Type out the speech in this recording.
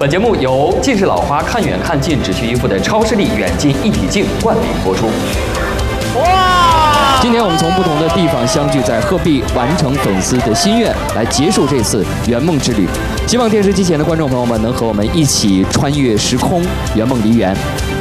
本节目由近视老花看远看近只需一副的超视力远近一体镜冠名播出。 哇！今天我们从不同的地方相聚在鹤壁，完成粉丝的心愿，来结束这次圆梦之旅。希望电视机前的观众朋友们能和我们一起穿越时空，圆梦梨园。